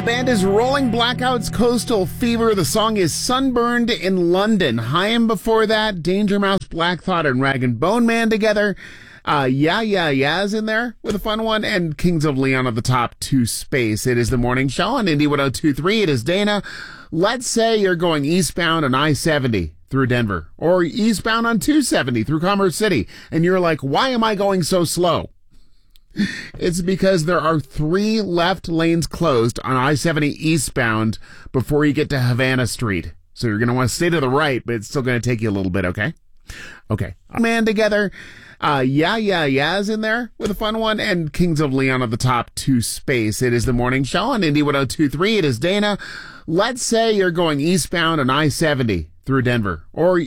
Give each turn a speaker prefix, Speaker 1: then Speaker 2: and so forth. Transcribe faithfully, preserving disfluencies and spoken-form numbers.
Speaker 1: The band is Rolling Blackouts, Coastal Fever. The song is Sunburned in London. Haim before that, Danger Mouse, Black Thought, and Rag and Bone Man together. Uh, yeah, yeah, yeah's in there with a fun one. And Kings of Leon at the top to Space. It is the morning show on Indie one oh two point three. It is Dana. Let's say you're going eastbound on I seventy through Denver, or eastbound on two seventy through Commerce City, and you're like, why am I going so slow? It's because there are three left lanes closed on I seventy eastbound before you get to Havana Street. So you're going to want to stay to the right, but it's still going to take you a little bit, okay? Okay. Man together. Uh, yeah, yeah, yeah's in there with a fun one. And Kings of Leon at the top to Space. It is the morning show on Indie one oh two point three. It is Dana. Let's say you're going eastbound on I seventy through Denver, or